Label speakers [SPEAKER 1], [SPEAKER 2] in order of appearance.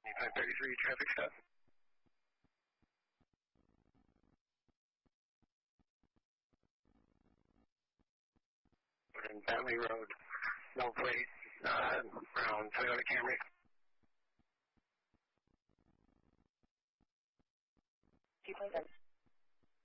[SPEAKER 1] 533 traffic stop. We're in Bentley Road, no plate, around Toyota Camry.